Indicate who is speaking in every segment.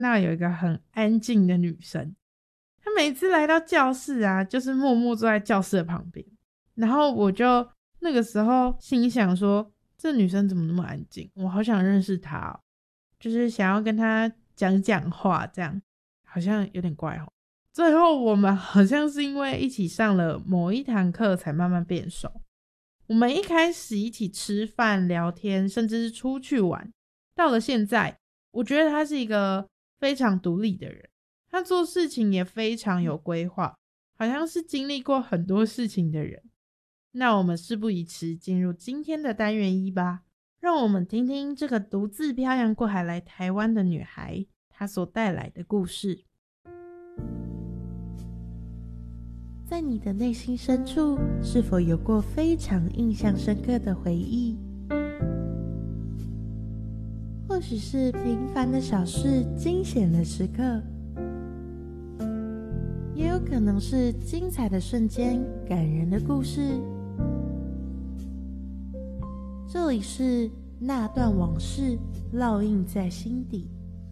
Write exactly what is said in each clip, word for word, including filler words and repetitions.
Speaker 1: 那有一个很安静的女生，她每次来到教室啊，就是默默坐在教室的旁边。然后我就那个时候心想说，这女生怎么那么安静？我好想认识她哦，就是想要跟她讲讲话，这样好像有点怪哦。最后我们好像是因为一起上了某一堂课才慢慢变熟。我们一开始一起吃饭聊天，甚至是出去玩，到了现在我觉得他是一个非常独立的人，他做事情也非常有规划，好像是经历过很多事情的人。那我们事不宜迟，进入今天的单元一吧，让我们听听这个独自漂洋过海来台湾的女孩，她所带来的故事。在你的内心深处，是否有过非常印象深刻的回忆？或许是平凡的小事，惊险的时刻，也有可能是精彩的瞬间，感人的故事。这里是那段往事，烙印在心底。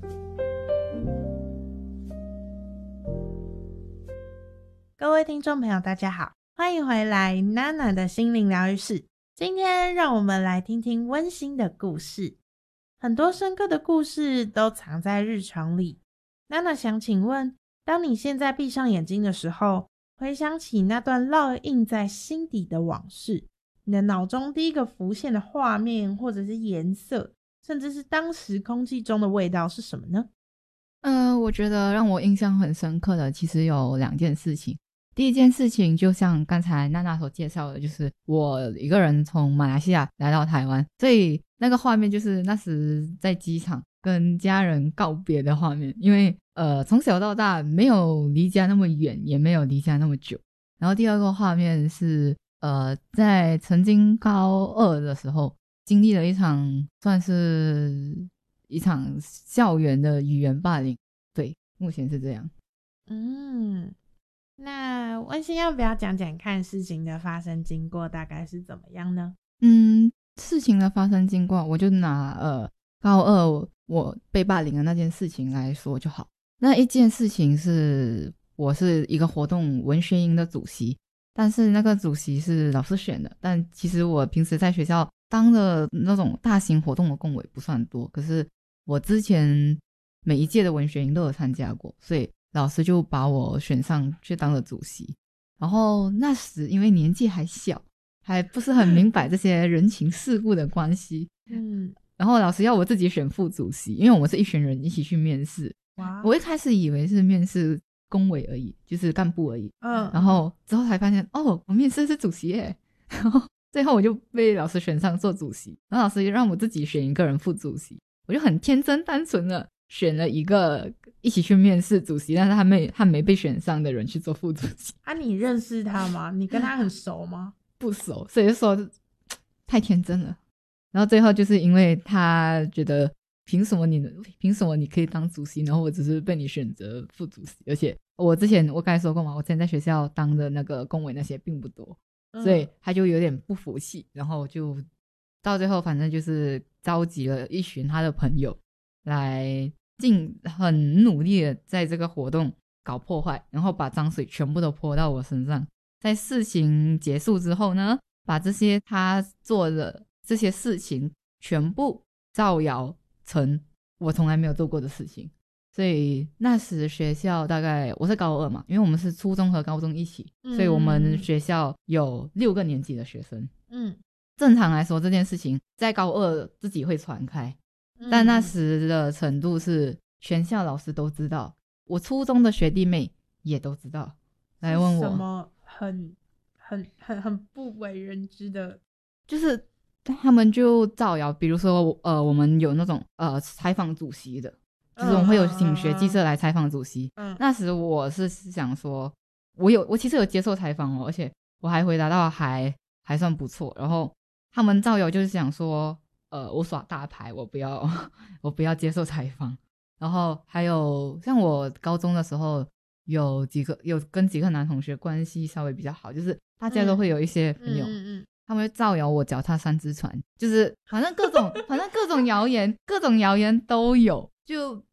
Speaker 1: 各位听众朋友大家好，欢迎回来娜娜的心灵疗愈室。今天让我们来听听温馨的故事。很多深刻的故事都藏在日常里。娜娜想请问，当你现在闭上眼睛的时候，回想起那段烙印在心底的往事，你的脑中第一个浮现的画面或者是颜色，甚至是当时空气中的味道是什么呢？
Speaker 2: 呃，我觉得让我印象很深刻的其实有两件事情。第一件事情就像刚才娜娜所介绍的，就是我一个人从马来西亚来到台湾，所以那个画面就是那时在机场跟家人告别的画面。因为呃从小到大没有离家那么远，也没有离家那么久。然后第二个画面是呃在曾经高二的时候经历了一场算是一场校园的语言霸凌。对，目前是这样。
Speaker 1: 嗯，那温馨要不要讲讲看事情的发生经过大概是怎么样呢？
Speaker 2: 嗯，事情的发生经过我就拿呃高二我被霸凌的那件事情来说就好。那一件事情是我是一个活动文学营的主席，但是那个主席是老师选的，但其实我平时在学校当的那种大型活动的共委不算多，可是我之前每一届的文学营都有参加过，所以老师就把我选上去当了主席。然后那时因为年纪还小，还不是很明白这些人情世故的关系，嗯，然后老师要我自己选副主席，因为我们是一群人一起去面试。哇，我一开始以为是面试公委而已，就是干部而已，嗯，然后之后才发现哦，我面试是主席耶。然后最后我就被老师选上做主席，然后老师也让我自己选一个人副主席，我就很天真单纯的选了一个一起去面试主席，但是他没他没被选上的人去做副主席。
Speaker 1: 啊，你认识他吗？你跟他很熟吗？
Speaker 2: 不熟，所以就说太天真了。然后最后就是因为他觉得凭什么你凭什么你可以当主席，然后我只是被你选择副主席，而且我之前我刚才说过嘛，我之前在学校当的那个公委那些并不多，所以他就有点不服气，然后就到最后反正就是召集了一群他的朋友来尽很努力的在这个活动搞破坏，然后把脏水全部都泼到我身上。在事情结束之后呢，把这些他做的这些事情全部造谣成我从来没有做过的事情。所以那时学校大概我是高二嘛，因为我们是初中和高中一起，嗯，所以我们学校有六个年级的学生。嗯，正常来说这件事情在高二自己会传开，嗯，但那时的程度是全校老师都知道，我初中的学弟妹也都知道，来问我
Speaker 1: 什么很很很很不为人知的，
Speaker 2: 就是他们就造谣，比如说呃我们有那种呃采访主席的，就是我们会有请学记者来采访主席。嗯，那时我是想说我有我其实有接受采访哦，而且我还回答到还还算不错。然后他们造谣就是想说呃我耍大牌，我不要我不要接受采访。然后还有像我高中的时候有几个有跟几个男同学关系稍微比较好，就是大家都会有一些朋友，嗯嗯嗯，他们会造谣我脚踏三只船，就是反正各种反正各种谣言各种谣言都有，就